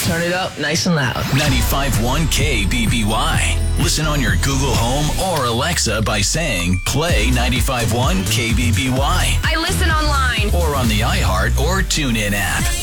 Turn it up nice and loud. 95.1 KBBY. Listen on your Google Home or Alexa by saying, play 95.1 KBBY. I listen online. Or on the iHeart or TuneIn app.